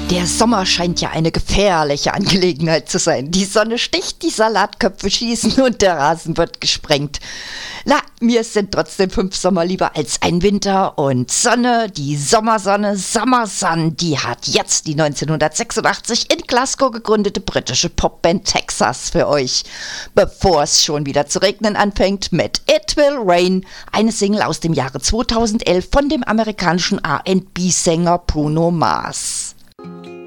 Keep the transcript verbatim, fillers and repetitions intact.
Der Sommer scheint ja eine gefährliche Angelegenheit zu sein. Die Sonne sticht, die Salatköpfe schießen und der Rasen wird gesprengt. Na, mir sind trotzdem fünf Sommer lieber als ein Winter. Und Sonne, die Sommersonne, Summer Sun, die hat jetzt die neunzehnhundertsechsundachtzig in Glasgow gegründete britische Popband Texas für euch. Bevor es schon wieder zu regnen anfängt mit It Will Rain, eine Single aus dem Jahre zweitausendelf von dem amerikanischen R and B-Sänger Bruno Mars.